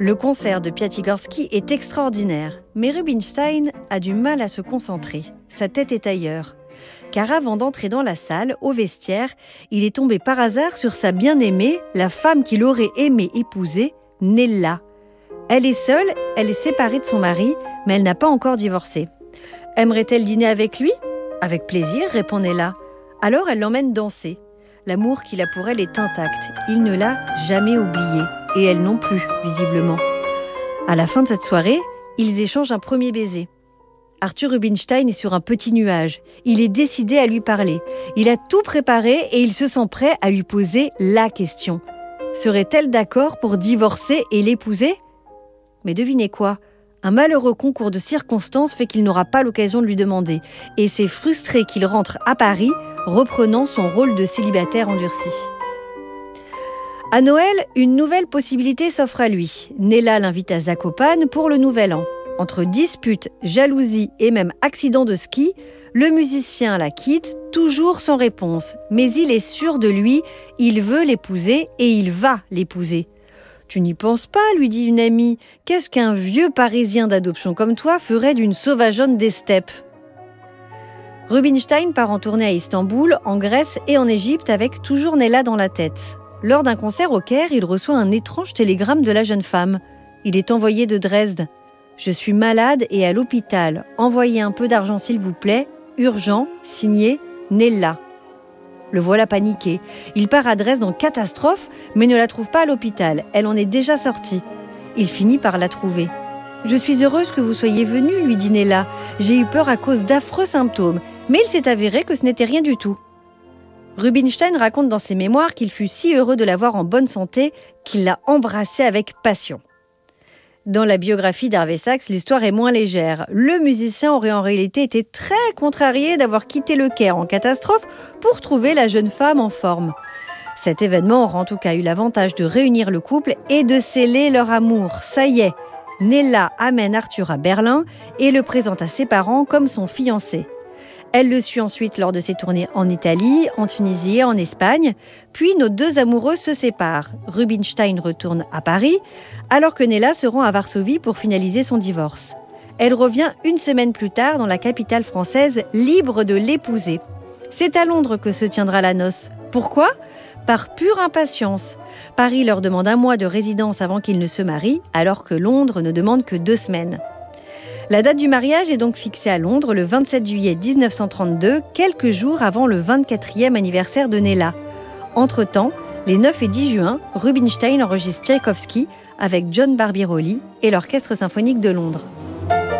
Le concert de Piatigorsky est extraordinaire, mais Rubinstein a du mal à se concentrer. Sa tête est ailleurs. Car avant d'entrer dans la salle, au vestiaire, il est tombé par hasard sur sa bien-aimée, la femme qu'il aurait aimé épouser, Nella. Elle est seule, elle est séparée de son mari, mais elle n'a pas encore divorcé. Aimerait-elle dîner avec lui ? Avec plaisir, répond Nella. Alors elle l'emmène danser. L'amour qu'il a pour elle est intact. Il ne l'a jamais oublié. Et elle non plus, visiblement. À la fin de cette soirée, ils échangent un premier baiser. Arthur Rubinstein est sur un petit nuage. Il est décidé à lui parler. Il a tout préparé et il se sent prêt à lui poser la question. Serait-elle d'accord pour divorcer et l'épouser ? Mais devinez quoi ? Un malheureux concours de circonstances fait qu'il n'aura pas l'occasion de lui demander. Et c'est frustré qu'il rentre à Paris, reprenant son rôle de célibataire endurci. À Noël, une nouvelle possibilité s'offre à lui. Nella l'invite à Zakopane pour le Nouvel An. Entre disputes, jalousie et même accident de ski, le musicien la quitte, toujours sans réponse. Mais il est sûr de lui, il veut l'épouser et il va l'épouser. « Tu n'y penses pas », lui dit une amie. « Qu'est-ce qu'un vieux Parisien d'adoption comme toi ferait d'une sauvageonne des steppes ?» Rubinstein part en tournée à Istanbul, en Grèce et en Égypte avec toujours Nella dans la tête. Lors d'un concert au Caire, il reçoit un étrange télégramme de la jeune femme. Il est envoyé de Dresde. « Je suis malade et à l'hôpital. Envoyez un peu d'argent s'il vous plaît. Urgent. Signé Nella. » Le voilà paniqué. Il part à Dresde en catastrophe, mais ne la trouve pas à l'hôpital. Elle en est déjà sortie. Il finit par la trouver. « Je suis heureuse que vous soyez venu, lui dit Nella. J'ai eu peur à cause d'affreux symptômes, mais il s'est avéré que ce n'était rien du tout. » Rubinstein raconte dans ses mémoires qu'il fut si heureux de la voir en bonne santé qu'il l'a embrassée avec passion. Dans la biographie d'Harvey Sachs, l'histoire est moins légère. Le musicien aurait en réalité été très contrarié d'avoir quitté le Caire en catastrophe pour trouver la jeune femme en forme. Cet événement aura en tout cas eu l'avantage de réunir le couple et de sceller leur amour. Ça y est, Nella amène Arthur à Berlin et le présente à ses parents comme son fiancé. Elle le suit ensuite lors de ses tournées en Italie, en Tunisie et en Espagne. Puis nos deux amoureux se séparent. Rubinstein retourne à Paris, alors que Nella se rend à Varsovie pour finaliser son divorce. Elle revient une semaine plus tard dans la capitale française, libre de l'épouser. C'est à Londres que se tiendra la noce. Pourquoi ? Par pure impatience. Paris leur demande 1 mois de résidence avant qu'ils ne se marient, alors que Londres ne demande que 2 semaines. La date du mariage est donc fixée à Londres le 27 juillet 1932, quelques jours avant le 24e anniversaire de Nella. Entre-temps, les 9 et 10 juin, Rubinstein enregistre Tchaïkovski avec John Barbirolli et l'Orchestre symphonique de Londres.